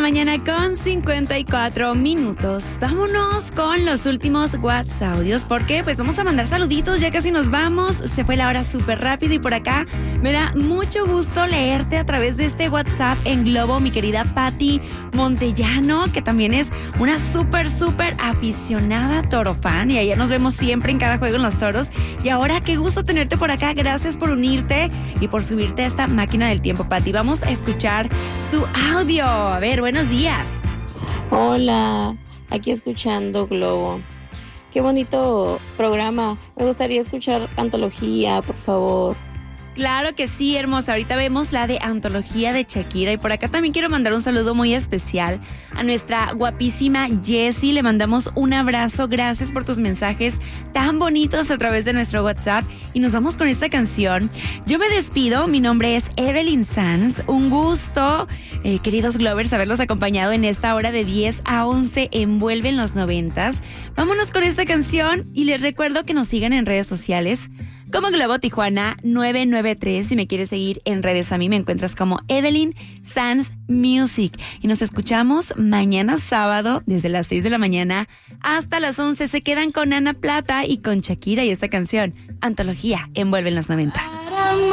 mañana con 54 minutos. Vámonos con los últimos WhatsApp audios porque pues vamos a mandar saluditos, ya casi nos vamos. Se fue la hora súper rápido y por acá me da mucho gusto leerte a través de este WhatsApp en Globo, mi querida Patti Montellano, que también es una súper aficionada toro fan y allá nos vemos siempre en cada juego en los toros. Y ahora qué gusto tenerte por acá, gracias por unirte y por subirte a esta máquina del tiempo, Patti. Vamos a escuchar su audio. A ver, buenos días. Hola, aquí escuchando Globo. Qué bonito programa. Me gustaría escuchar Antología, por favor. Claro que sí, hermosa. Ahorita vemos la de Antología de Shakira. Y por acá también quiero mandar un saludo muy especial a nuestra guapísima Jessie. Le mandamos un abrazo. Gracias por tus mensajes tan bonitos a través de nuestro WhatsApp. Y nos vamos con esta canción. Yo me despido. Mi nombre es Evelyn Sanz. Un gusto, queridos Glovers, haberlos acompañado en esta hora de 10 a 11 Envuelve en los 90s. Vámonos con esta canción y les recuerdo que nos sigan en redes sociales como Globo Tijuana 993. Si me quieres seguir en redes a mí me encuentras como Evelyn Sanz Music. Y nos escuchamos mañana sábado desde las 6 de la mañana hasta las 11. Se quedan con Ana Plata y con Shakira y esta canción, Antología, Envuelve en los 90.